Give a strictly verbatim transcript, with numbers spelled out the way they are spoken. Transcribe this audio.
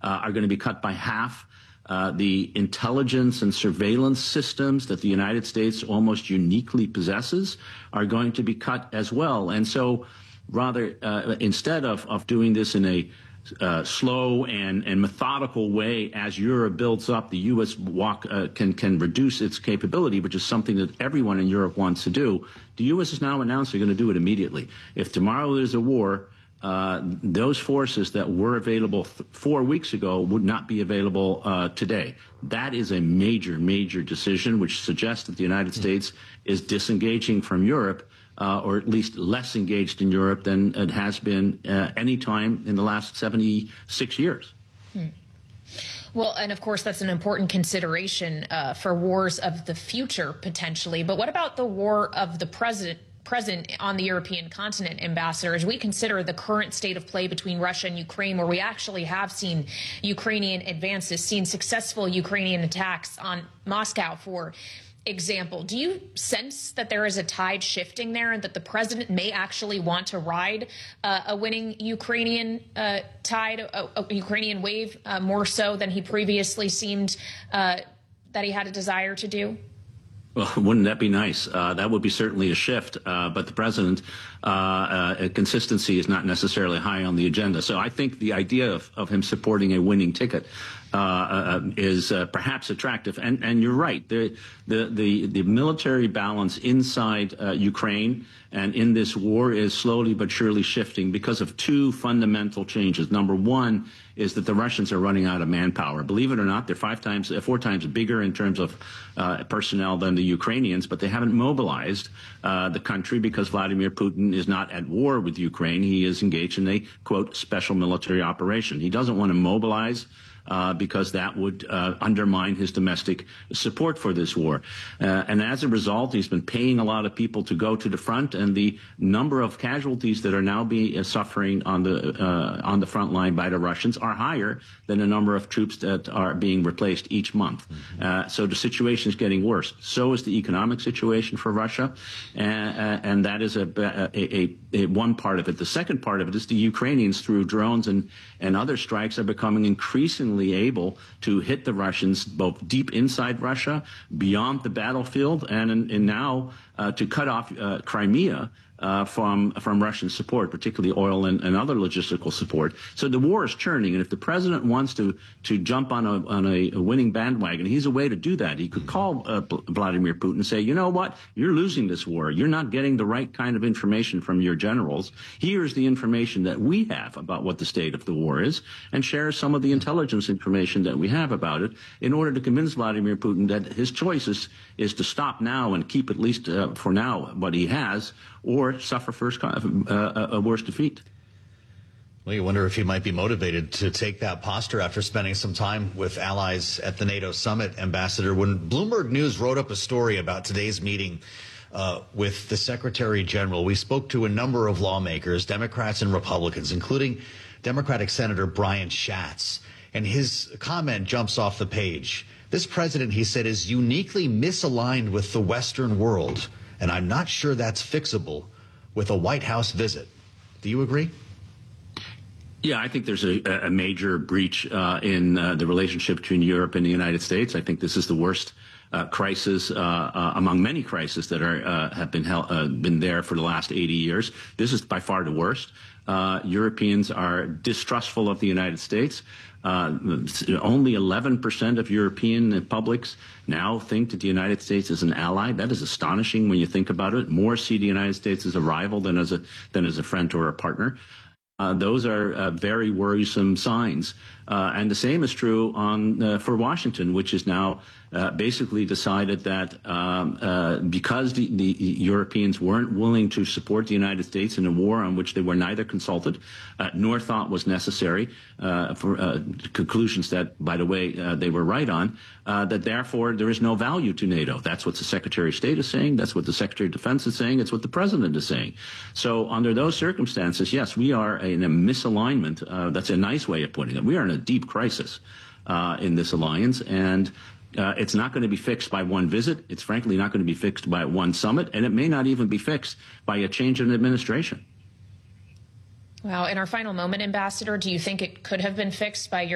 uh, are going to be cut by half. Uh, the intelligence and surveillance systems that the United States almost uniquely possesses are going to be cut as well. And so rather, uh, instead of, of doing this in a uh, slow and, and methodical way as Europe builds up, the U S walk, uh, can, can reduce its capability, which is something that everyone in Europe wants to do. The U S has now announced they're going to do it immediately. If tomorrow there's a war, Uh, those forces that were available th four weeks ago would not be available uh, today. That is a major, major decision, which suggests that the United States is disengaging from Europe, uh, or at least less engaged in Europe than it has been uh, any time in the last seventy-six years. Hmm. Well, and of course, that's an important consideration uh, for wars of the future, potentially. But what about the war of the president? present on the European continent, Ambassador, as we consider the current state of play between Russia and Ukraine, where we actually have seen Ukrainian advances, seen successful Ukrainian attacks on Moscow, for example. Do you sense that there is a tide shifting there and that the president may actually want to ride uh, a winning Ukrainian uh, tide, a, a Ukrainian wave, uh, more so than he previously seemed uh, that he had a desire to do? Well, wouldn't that be nice? Uh, that would be certainly a shift. Uh, but the president, uh, uh, consistency is not necessarily high on the agenda. So I think the idea of, of him supporting a winning ticket uh, uh, is uh, perhaps attractive. And, and you're right. The, the, the, the military balance inside uh, Ukraine and in this war is slowly but surely shifting because of two fundamental changes. Number one is that the Russians are running out of manpower. Believe it or not, they're five times, four times bigger in terms of uh, personnel than the Ukrainians, but they haven't mobilized uh, the country because Vladimir Putin is not at war with Ukraine. He is engaged in a, quote, special military operation. He doesn't want to mobilize Uh, because that would uh, undermine his domestic support for this war. Uh, and as a result, he's been paying a lot of people to go to the front, and the number of casualties that are now be uh, suffering on the uh, on the front line by the Russians are higher than the number of troops that are being replaced each month. Mm-hmm. uh, so the situation is getting worse. So is the economic situation for Russia, and, uh, and that is a, a, a, a one part of it. The second part of it is the Ukrainians, through drones and, and other strikes, are becoming increasingly able to hit the Russians both deep inside Russia, beyond the battlefield, and, and now uh, to cut off uh, Crimea uh, from from Russian support, particularly oil and, and other logistical support. So the war is churning, and if the president wants to to jump on a on a, a winning bandwagon, he's a way to do that. He could call uh, Vladimir Putin and say, you know what, you're losing this war. You're not getting the right kind of information from your generals. Here's the information that we have about what the state of the war is, and share some of the intelligence information that we have about it in order to convince Vladimir Putin that his choice is, is to stop now and keep at least uh, for now what he has, or suffer first uh, a worse defeat. Well, you wonder if he might be motivated to take that posture after spending some time with allies at the NATO summit, Ambassador. When Bloomberg News wrote up a story about today's meeting uh, with the Secretary General, we spoke to a number of lawmakers, Democrats and Republicans, including Democratic Senator Brian Schatz. And his comment jumps off the page. This president, he said, is uniquely misaligned with the Western world, and I'm not sure that's fixable with a White House visit. Do you agree? Yeah, I think there's a, a major breach uh, in uh, the relationship between Europe and the United States. I think this is the worst uh, crisis uh, uh, among many crises that are uh, have been held, uh, been there for the last eighty years. This is by far the worst. Uh, Europeans are distrustful of the United States. Uh, only eleven percent of European publics now think that the United States is an ally. That is astonishing when you think about it. More see the United States as a rival than as a than as a friend or a partner. Uh, those are uh, very worrisome signs. Uh, and the same is true on uh, for Washington, which is now uh, basically decided that um, uh, because the, the Europeans weren't willing to support the United States in a war on which they were neither consulted uh, nor thought was necessary, uh, for uh, conclusions that, by the way, uh, they were right on, uh, that therefore there is no value to NATO. That's what the Secretary of State is saying. That's what the Secretary of Defense is saying. It's what the President is saying. So under those circumstances, yes, we are in a misalignment. Uh, that's a nice way of putting it. We are in a deep crisis uh, in this alliance, and uh, it's not going to be fixed by one visit. It's frankly not going to be fixed by one summit, and it may not even be fixed by a change in administration. Well, in our final moment, Ambassador, do you think it could have been fixed by your